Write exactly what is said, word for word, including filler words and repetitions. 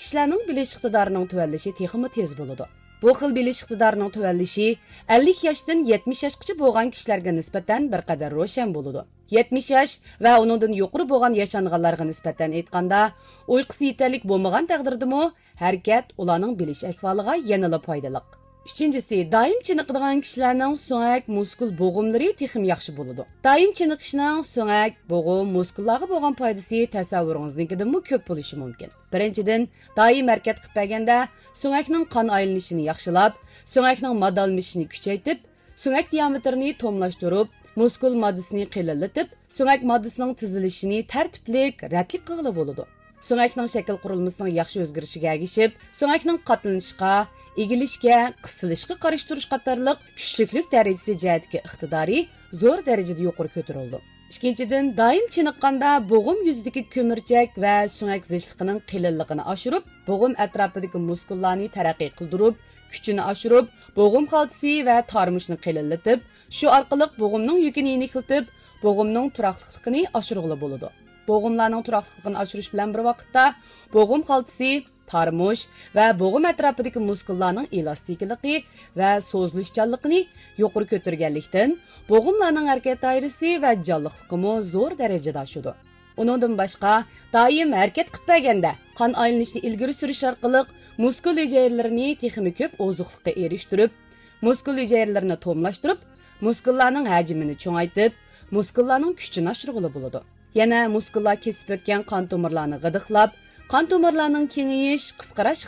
kishilarning bilish iqtidorining tuvallishi texmi tez bo'ladi. Bu xil bilish iqtidorining tuvallishi ellik yoshdan yetmish yoshgacha bo'lgan kishilarga nisbatan bir qadar ro'shan bo'ladi. yetmish yosh va uningdan yuqori bo'lgan yashanganlarga nisbatan aytganda, uyqusi yetarli bo'lmagan taqdirdami, harakat ularning bilish ahvoliga yanada foydali. Üçüncüsü, daim chiniqadigan kishilarning so'ngak muskul bo'g'imlari texim yaxshi bo'ladi. Daim chiniqishning so'ngak bo'g'im muskullarga bo'lgan foydasi tasavvuringiznikidanmi ko'p bo'lishi mumkin. Birinchidan, daim harakat qilib berganda so'ngakning qon aylanishini yaxshilab, so'ngakning madalmishini kuchaytirib, so'ngak diametrini tomlashtirib, muskul moddasini qilinlatib, so'ngak moddasining tizilishini tartiblik, ratlik qilib bo'ladi. So'ngakning shakl qurilmasining yaxshi o'zgarishiga ergishib, so'ngakning qatlanishga, egilishga, qisilishga qarshi turish qatorliq kuchliklik darajasi jihatga iqtidori zo'r darajada yuqori ko'tarildi. Ikkinchidan, doim chiniqqanda bo'g'im yuzidagi ko'mirchak va so'ngak zichligining qilinligini oshirib, bo'g'im atrofidagi muskullarni taraqqiy qildirib, kuchini oshirib, bo'g'im xaltasi va tarmushni qilinlatib, shu orqali bo'g'imning yukini yengillatib, bo'g'imning turaqliligini oshirg'ili bo'ladi. Bo'g'imlarning turaqliligini oshirish bilan bir vaqtda bo'g'im xaltasi, tarmush va bo'g'im atrofidagi muskullarning elastikiligi va so'zilishchanligini yuqori ko'targanlikdan bo'g'imlarning harakat doirasi va jonliqligimi zo'r darajada oshadi. Uningdan boshqa, doim harakat qilib berganda qon aylanishini ilgari surish orqali muskul hujayralarni texnik ko'p oziqlikka erishtirib, muskul hujayralarni tomlashtirib, muskullarning hajmini cho'ngaytirib, muskullarning kuchini oshirg'ili bo'ladi. Yana muskullar kesib o'tgan qon tomirlarini g'idiqlab, qon tomirlarining kengayish, qisqarash